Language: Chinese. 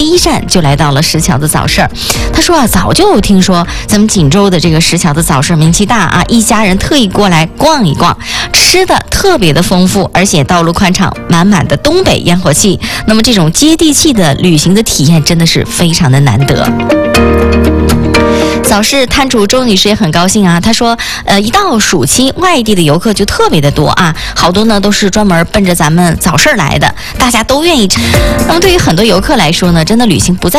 第一站就来到了石桥的早市。他说啊，早就听说咱们锦州的这个石桥的早市名气大啊，一家人特意过来逛一逛，吃的特别的丰富，而且道路宽敞，满满的东北烟火气。那么这种接地气的旅行的体验真的是非常的难得。早市摊主周女士也很高兴啊，她说一到暑期，外地的游客就特别的多啊，好多呢都是专门奔着咱们早市来的，大家都愿意。那么对于很多游客来说呢，真的旅行不在